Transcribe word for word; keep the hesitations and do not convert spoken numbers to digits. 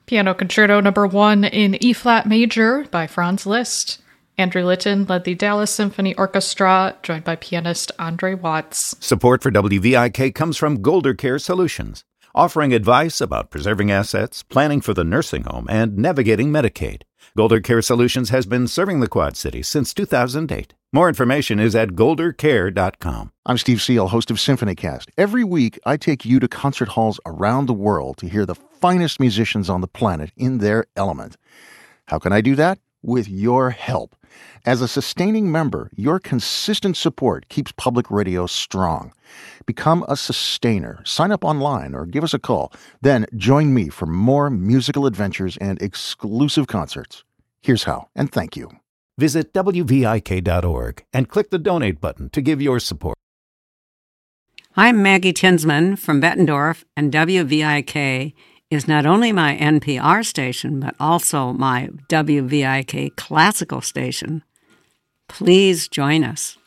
Piano Concerto Number one in E-flat major by Franz Liszt. Andrew Litton led the Dallas Symphony Orchestra, joined by pianist Andre Watts. Support for W V I K comes from Golder Care Solutions, offering advice about preserving assets, planning for the nursing home, and navigating Medicaid. Golder Care Solutions has been serving the Quad Cities since two thousand eight. More information is at golder care dot com. I'm Steve Seal, host of SymphonyCast. Every week, I take you to concert halls around the world to hear the finest musicians on the planet in their element. How can I do that? With your help. As a sustaining member, your consistent support keeps public radio strong. Become a sustainer. Sign up online or give us a call. Then join me for more musical adventures and exclusive concerts. Here's how, and thank you. Visit W V I K dot org and click the donate button to give your support. I'm Maggie Tinsman from Bettendorf, and W V I K is not only my N P R station, but also my W V I K classical station. Please join us.